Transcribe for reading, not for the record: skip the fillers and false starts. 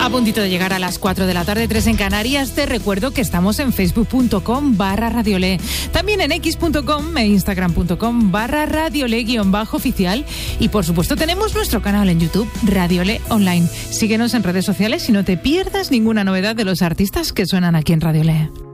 A puntito de llegar a las 4 de la tarde, 3 en Canarias. Te recuerdo que estamos en facebook.com/Radiolé. También en x.com e instagram.com/Radiolé_oficial. Y por supuesto tenemos nuestro canal en YouTube, Radiolé Online. Síguenos en redes sociales y no te pierdas ninguna novedad de los artistas que suenan aquí en Radiolé.